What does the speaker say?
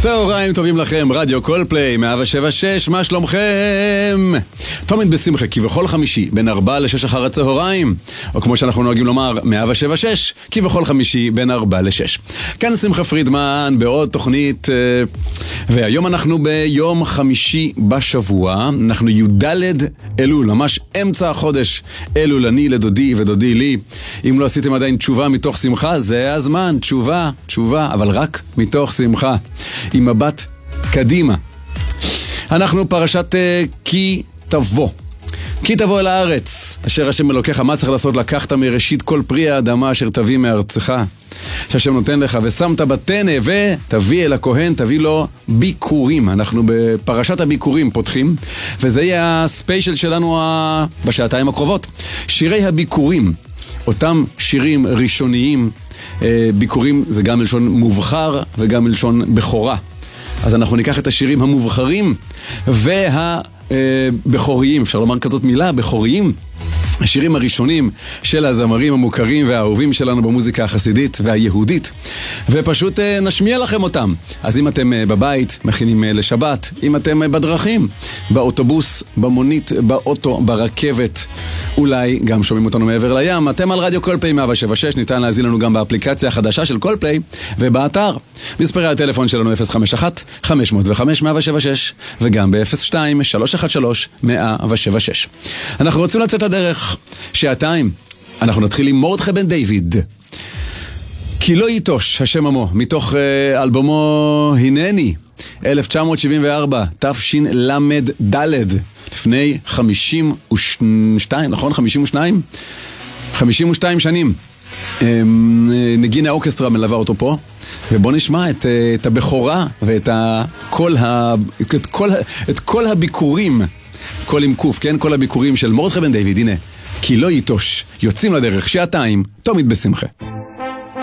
צהריים טובים לכם, רדיו קולפליי 107.6, מה שלומכם? תמיד בשמחה, כבכל חמישי, בין 4 ל-6 אחר הצהריים, או כמו שאנחנו נוהגים לומר, 107.6, כבכל חמישי, בין 4 ל-6. כאן שמחה פרידמן, בעוד תוכנית, והיום אנחנו ביום חמישי בשבוע, אנחנו י"ד אלול, ממש אמצע החודש, אלול אני לדודי ודודי לי. אם לא עשיתם עדיין תשובה מתוך שמחה, זה הזמן, תשובה, אבל רק מתוך שמחה. עם מבט קדימה. אנחנו פרשת כי תבוא. כי תבוא אל הארץ, אשר השם אלוקיך, מה צריך לעשות? לקחת מראשית כל פרי האדמה אשר תביא מארצך, שהשם נותן לך, ושמת בטנא, ותביא אל הכהן, תביא לו ביקורים. אנחנו בפרשת הביקורים פותחים, וזה יהיה הספיישל שלנו בשעתיים הקרובות. שירי הביקורים, אותם שירים ראשוניים. ביקורים זה גם מלשון מובחר וגם מלשון בכורה. אז אנחנו ניקח את השירים המובחרים והבכוריים, אפשר לומר כזאת מילה, בכוריים, השירים הראשונים של הזמרים המוכרים והאהובים שלנו במוזיקה החסידית והיהודית, ופשוט נשמיע לכם אותם. אז אם אתם בבית, מכינים לשבת, אם אתם בדרכים, באוטובוס, במונית, באוטו, ברכבת, אולי גם שומעים אותנו מעבר לים, אתם על רדיו קולפליי 107.6, ניתן להזין לנו גם באפליקציה החדשה של קולפליי ובאתר. מספרי הטלפון שלנו 051-505-176 וגם ב-02-313-176. אנחנו רוצים לצאת לדרך שעתיים. אנחנו נתחיל עם מרדכי בן דיוויד, כי לא ייטוש השם עמו, מתוך אלבומו הנני 1974, תשל"ד, לפני 52, נכון? 52 שנים. נגינה האורקסטרה מלווה אותו פה, ובוא נשמע את הבכורה ואת כל הביקורים, כל עם קוף, כן? כל הביקורים של מרדכי בן דיוויד. הנה, כי לא ייטוש, יוצאים לדרך שעתיים, תמיד בשמחה.